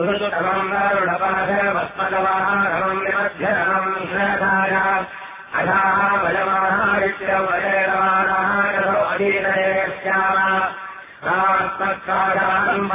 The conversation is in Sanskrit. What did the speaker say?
सुतमम् वरुणपाशमस्मदवाहरमम् निमध्यरमम् श्रधाय अधाः वयमाहारित्यवयमानाः अधीनये स्याम